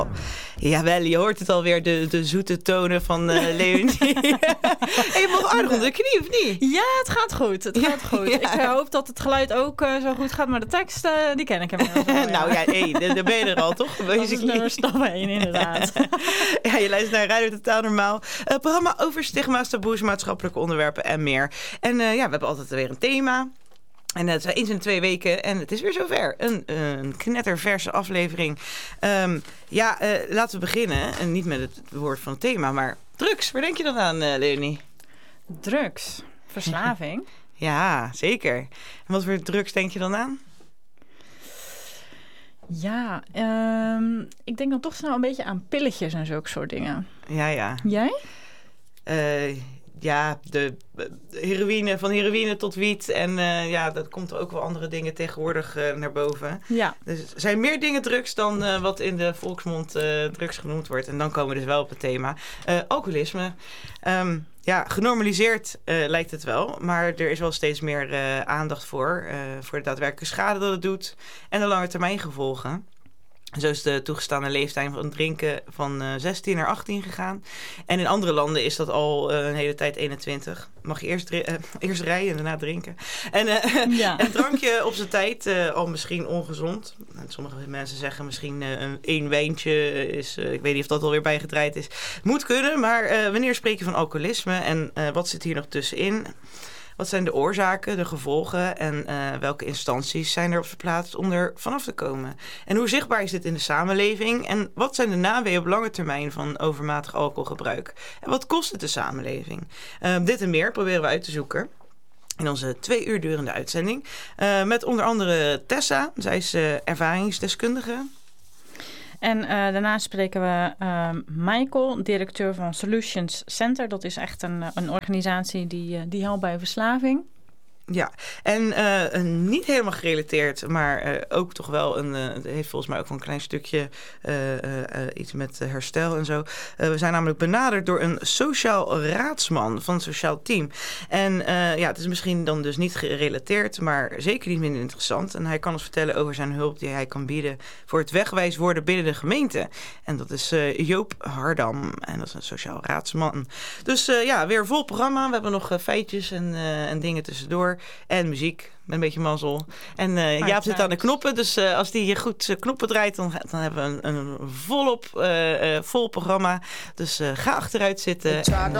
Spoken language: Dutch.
Jawel. Jawel, je hoort het alweer, de zoete tonen van Leonie. Je mag aardig onder de knie, of niet? Ja, het gaat goed. Ja. Ik hoop dat het geluid ook zo goed gaat, maar de tekst, die ken ik inmiddels wel. Nou ja, daar ben je er al, toch? Dat is nummer stap 1, inderdaad. Ja, je luistert naar Radio Totaal Normaal. Een programma over stigma's, taboes, maatschappelijke onderwerpen en meer. En we hebben altijd weer een thema. En het is eens in 2 weken en het is weer zover. Een knetterverse aflevering. Laten we beginnen. En niet met het woord van het thema, maar drugs. Waar denk je dan aan, Leonie? Drugs? Verslaving? Ja, zeker. En wat voor drugs denk je dan aan? Ja, ik denk dan toch snel een beetje aan pilletjes en zulke soort dingen. Ja. Jij? De heroïne, van heroïne tot wiet. En dat komt er ook wel andere dingen tegenwoordig naar boven. Ja. Dus er zijn meer dingen drugs dan wat in de volksmond drugs genoemd wordt. En dan komen we dus wel op het thema. Alcoholisme. Genormaliseerd lijkt het wel. Maar er is wel steeds meer aandacht voor de daadwerkelijke schade dat het doet. En de lange termijn gevolgen. Zo is de toegestane leeftijd van het drinken van 16 naar 18 gegaan. En in andere landen is dat al een hele tijd 21. Mag je eerst rijden en daarna drinken. En een drankje op zijn tijd al misschien ongezond. Sommige mensen zeggen misschien één wijntje is... ik weet niet of dat alweer bijgedraaid is. Moet kunnen, maar wanneer spreek je van alcoholisme? En wat zit hier nog tussenin? Wat zijn de oorzaken, de gevolgen en welke instanties zijn er op zijn plaats om er vanaf te komen? En hoe zichtbaar is dit in de samenleving? En wat zijn de naweeën op lange termijn van overmatig alcoholgebruik? En wat kost het de samenleving? Dit en meer proberen we uit te zoeken in onze 2 uur durende uitzending. Met onder andere Tessa, zij is ervaringsdeskundige. En daarna spreken we Michael, directeur van Solutions Center. Dat is echt een organisatie die helpt bij verslaving. Ja, en niet helemaal gerelateerd, maar ook toch wel het heeft volgens mij ook wel een klein stukje iets met herstel en zo. We zijn namelijk benaderd door een sociaal raadsman van het sociaal team. En het is misschien dan dus niet gerelateerd, maar zeker niet minder interessant. En hij kan ons vertellen over zijn hulp die hij kan bieden voor het wegwijs worden binnen de gemeente. En dat is Joop Hardam. En dat is een sociaal raadsman. Dus weer vol programma. We hebben nog feitjes en dingen tussendoor. En muziek, met een beetje mazzel. En Jaap zit aan de knoppen, dus als die goed knoppen draait, dan hebben we een vol programma. Dus ga achteruit zitten.